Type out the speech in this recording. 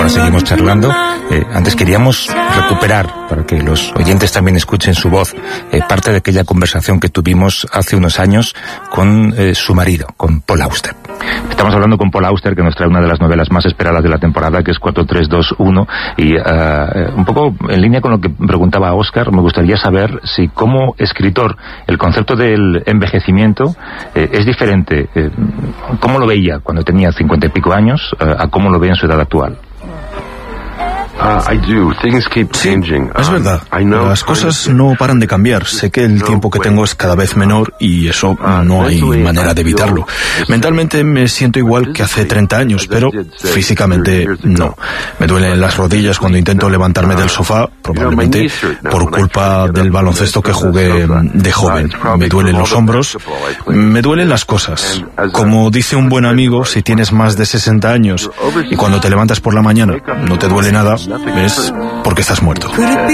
ahora seguimos charlando. Antes queríamos recuperar, para que los oyentes también escuchen su voz, parte de aquella conversación que tuvimos hace unos años con su marido, con Paul Auster. Estamos hablando con Paul Auster, que nos trae una de las novelas más esperadas de la temporada, que es 4321, y un poco en línea con lo que preguntaba Óscar, me gustaría saber si como escritor el concepto del envejecimiento es diferente. ¿Cómo lo veía cuando tenía 50 y pico años a cómo lo ve en su edad actual? Sí, es verdad. Las cosas no paran de cambiar. Sé que el tiempo que tengo es cada vez menor y eso no hay manera de evitarlo. Mentalmente me siento igual que hace 30 años, pero físicamente no. Me duelen las rodillas cuando intento levantarme del sofá, probablemente por culpa del baloncesto que jugué de joven. Me duelen los hombros, me duelen las cosas. Como dice un buen amigo, si tienes más de 60 años y cuando te levantas por la mañana no te duele nada, es porque estás muerto.